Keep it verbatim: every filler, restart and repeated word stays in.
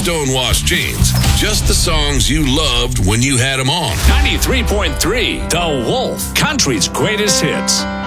stonewashed jeans. Just the songs you loved when you had them on. ninety-three point three, The Wolf, country's greatest hits.